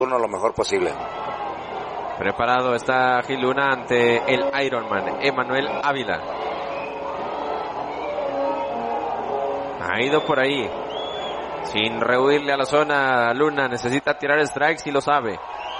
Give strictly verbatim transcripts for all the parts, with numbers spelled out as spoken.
turno lo mejor posible. Preparado está Gil Luna ante el Ironman, Emanuel Ávila. Ha ido por ahí, sin rehuirle a la zona. Luna necesita tirar strikes y lo sabe.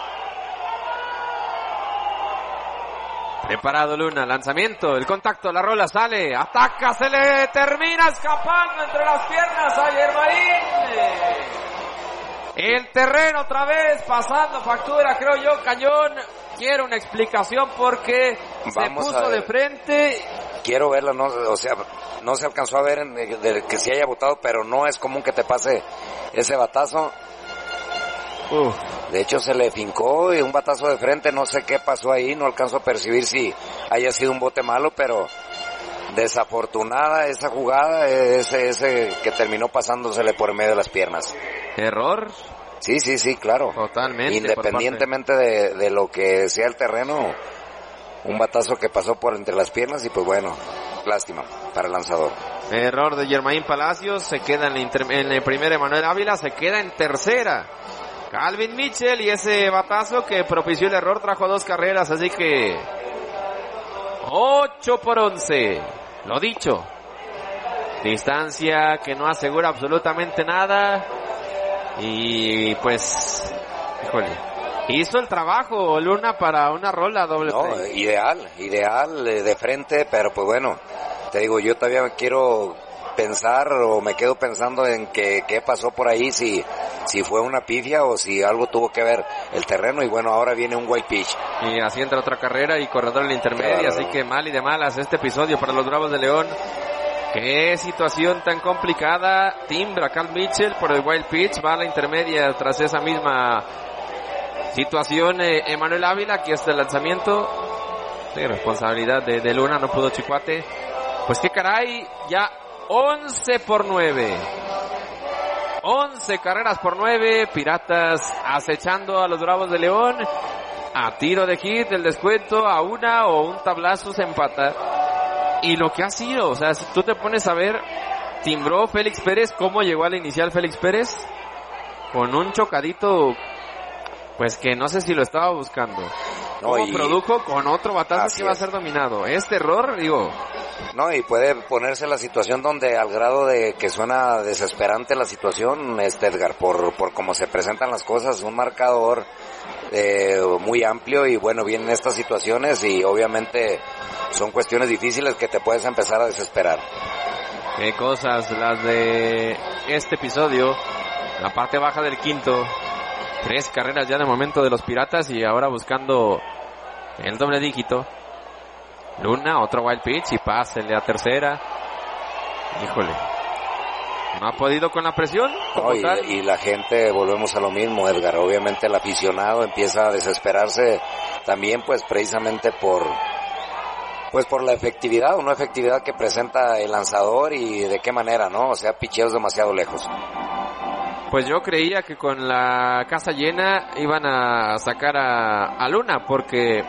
Preparado Luna, lanzamiento, el contacto, la rola sale, ataca, se le termina escapando entre las piernas a Yermaín. El terreno otra vez pasando factura, creo yo, Cañón. Quiero una explicación porque Vamos se puso de frente. Quiero verlo, no, o sea, no se alcanzó a ver en, de, que se haya botado, pero no es común que te pase ese batazo. Uf. De hecho se le fincó y un batazo de frente, no sé qué pasó ahí, no alcanzo a percibir si haya sido un bote malo, pero desafortunada esa jugada, ese, ese que terminó pasándosele por medio de las piernas. ¿Error? Sí, sí, sí, claro. Totalmente. Independientemente de, de lo que sea el terreno, un batazo que pasó por entre las piernas y pues bueno, lástima para el lanzador. Error de Yermaín Palacios, se queda en la, inter- en la primera Emanuel Ávila, se queda en tercera Calvin Mitchell, y ese batazo que propició el error trajo dos carreras, así que ocho por once. Lo dicho, distancia que no asegura absolutamente nada. Y pues, híjole, hizo el trabajo Luna para una rola doble no, play. Ideal, ideal de frente, pero pues bueno, te digo, yo todavía quiero pensar o me quedo pensando en que qué pasó por ahí, si si fue una pifia o si algo tuvo que ver el terreno, y bueno, ahora viene un wild pitch. Y así entra otra carrera y corredor en la intermedia, claro. Así que mal y de malas este episodio para los Bravos de León. Qué situación tan complicada. Timbra Cal Mitchell por el wild pitch, va a la intermedia tras esa misma situación. eh, Emanuel Ávila, aquí está el lanzamiento. Sí, responsabilidad de, de Luna, no pudo Chicuate. Pues qué caray, ya once por nueve. once carreras por nueve. Piratas acechando a los Bravos de León. A tiro de hit, el descuento a una o un tablazo se empata. Y lo que ha sido, o sea, si tú te pones a ver, timbró Félix Pérez. ¿Cómo llegó al inicial Félix Pérez? Con un chocadito, pues que no sé si lo estaba buscando. No, y produjo con otro batazo que iba a ser dominado. Este error, digo... No, y puede ponerse la situación donde al grado de que suena desesperante la situación, este Edgar, por, por cómo se presentan las cosas, un marcador eh, muy amplio, y bueno, vienen estas situaciones y obviamente son cuestiones difíciles que te puedes empezar a desesperar. Qué cosas las de este episodio, la parte baja del quinto. Tres carreras ya de momento de los Piratas y ahora buscando el doble dígito. Luna, otro wild pitch y pásele a tercera. Híjole, no ha podido con la presión. No, y, y la gente, volvemos a lo mismo, Edgar. Obviamente el aficionado empieza a desesperarse también, pues precisamente por pues por la efectividad o no efectividad que presenta el lanzador y de qué manera, ¿no? O sea, picheos demasiado lejos. Pues yo creía que con la casa llena iban a sacar a, a Luna porque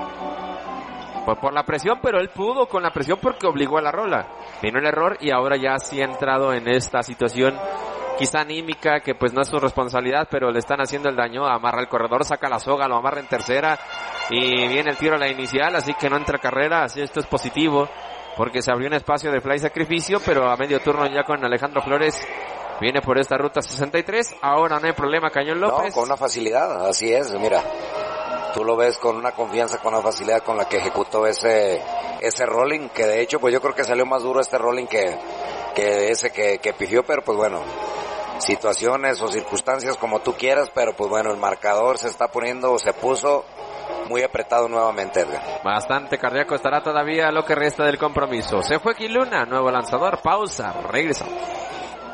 pues por la presión, pero él pudo con la presión porque obligó a la rola. Vino el error y ahora ya sí ha entrado en esta situación quizá anímica, que pues no es su responsabilidad, pero le están haciendo el daño. Amarra el corredor, saca la soga, lo amarra en tercera y viene el tiro a la inicial, así que no entra carrera. Así esto es positivo porque se abrió un espacio de fly sacrificio, pero a medio turno ya con Alejandro Flores viene por esta ruta sesenta y tres. Ahora no hay problema, Cañón López. No, con una facilidad, así es, mira. Tú lo ves con una confianza, con una facilidad con la que ejecutó ese ese rolling, que de hecho pues yo creo que salió más duro este rolling que, que ese que, que pifió, pero pues bueno, situaciones o circunstancias como tú quieras, pero pues bueno, el marcador se está poniendo, se puso muy apretado nuevamente, Edgar. Bastante cardíaco estará todavía lo que resta del compromiso. Se fue Gil Luna, nuevo lanzador, pausa, regresamos.